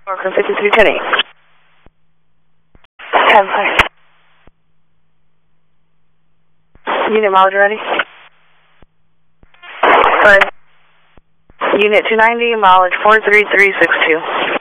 Orca 5310. 10-5. Unit mileage ready? Good. Unit 290, mileage 43362.